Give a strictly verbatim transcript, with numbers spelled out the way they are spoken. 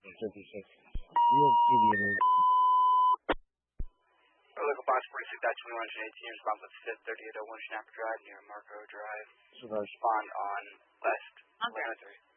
fifty-six. Real aviator. Local Box forty-six two one eighteen, response at fifth thirty-eight oh one Schnapper Drive near Marco Drive. Sugar. Respond on West Atlanta three.